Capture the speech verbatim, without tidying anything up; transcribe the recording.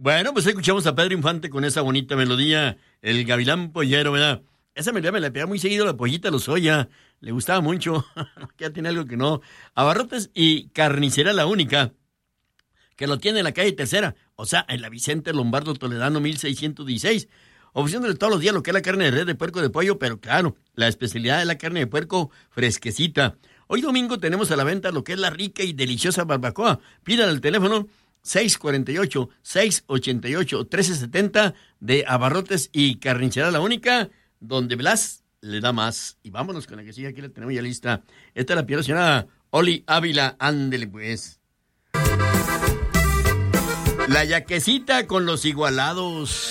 Bueno, pues escuchamos a Pedro Infante con esa bonita melodía, El Gavilán Pollero, ¿verdad? Esa melodía me la pega muy seguido la Pollita Lozoya, le gustaba mucho, ya tiene algo que no. Abarrotes y Carnicería La Única, que lo tiene en la calle Tercera, o sea, en la Vicente Lombardo Toledano mil seiscientos dieciséis. Ofreciéndole todos los días lo que es la carne de res, de puerco, de pollo, pero claro, la especialidad es la carne de puerco fresquecita. Hoy domingo tenemos a la venta lo que es la rica y deliciosa barbacoa. Pídale al teléfono seis cuatro ocho, seis ocho ocho, uno tres siete cero de Abarrotes y Carnicería La Única, donde Blas le da más. Y vámonos con la que sigue, aquí la tenemos ya lista. Esta es la piel señora Oli Ávila, ándele pues. La yaquecita con los igualados.